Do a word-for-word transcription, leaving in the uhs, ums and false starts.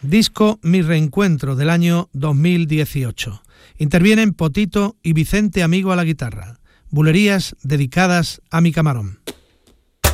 disco Mi Reencuentro del año dos mil dieciocho. Intervienen Potito y Vicente Amigo a la guitarra. Bulerías dedicadas a mi camarón.